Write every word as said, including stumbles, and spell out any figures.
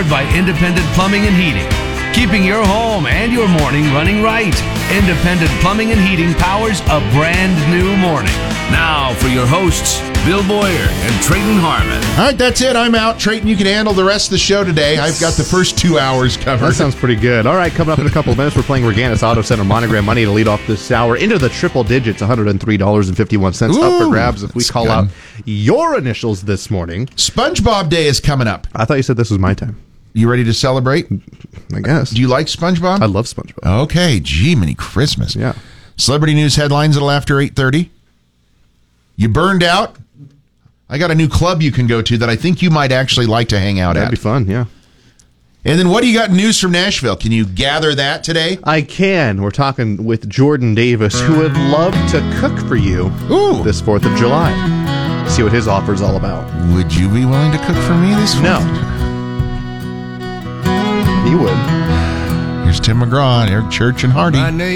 powered by Independent Plumbing and Heating. Keeping your home and your morning running right. Independent Plumbing and Heating powers a brand new morning. Now for your hosts, Bill Boyer and Trayton Harmon. All right, that's it. I'm out. Trayton, you can handle the rest of the show today. I've got the first two hours covered. That sounds pretty good. All right, coming up in a couple of minutes, we're playing Reganis Auto Center Monogram Money to lead off this hour into the triple digits, one hundred three dollars and fifty-one cents up for grabs if we call good. out your initials this morning. SpongeBob Day is coming up. I thought you said this was my time. You ready to celebrate? I guess. Do you like SpongeBob? I love SpongeBob. Okay, gee, many Christmas. Yeah. Celebrity news headlines a little after eight thirty. You burned out? I got a new club you can go to that I think you might actually like to hang out That'd at. be fun, yeah. And then what do you got news from Nashville? Can you gather that today? I can. We're talking with Jordan Davis, who would love to cook for you Ooh. this fourth of July. See what his offer's all about. Would you be willing to cook for me this week? No. You would. Here's Tim McGraw, Eric Church, and Hardy.